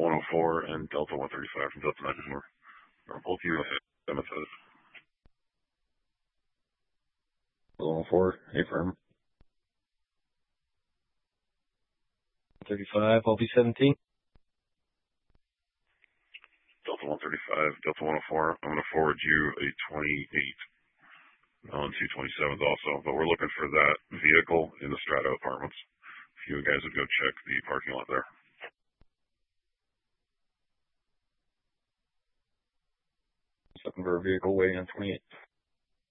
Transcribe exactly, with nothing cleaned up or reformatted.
one oh four and Delta one thirty-five from Delta ninety-four. Are both you at Amethyst? one oh four, hey firm. thirty-five, L V seventeen. Delta one thirty-five, Delta one oh four. I'm going to forward you a twenty-eight on two twenty-sevens also, but we're looking for that vehicle in the Strata Apartments. If you guys would go check the parking lot there. Looking for a vehicle weighing on twenty-eight.